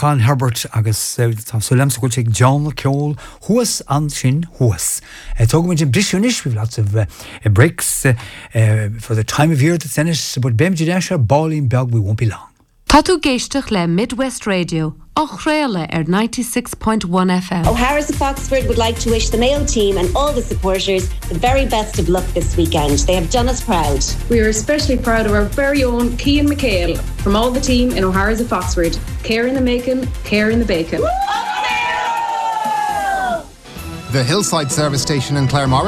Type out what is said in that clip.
Chan Herbert agus Sulam School take John Cole Huas and Shin Huas. Talking about British, we've lots of breaks for the time of year that's in it, but Bemji Dasher, Balling Beg, we won't be long. Tatu Geistach le Midwest Radio, Ochraile 96.1 FM. O'Hara's of Oxford would like to wish the Mayo team and all the supporters the very best of luck this weekend. They have done us proud. We are especially proud of our very own Cian McHale from all the team in O'Hara's of Oxford. Care in the making, care in the bacon. The Hillside Service Station in Claremore